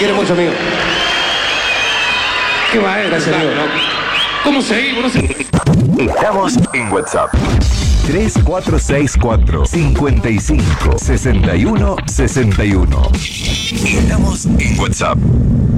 quiere mucho, amigo. Qué maestro. Gracias, amigo. ¿Cómo seguimos? No sé. Estamos en WhatsApp. 3464 55 61 61. Estamos en WhatsApp.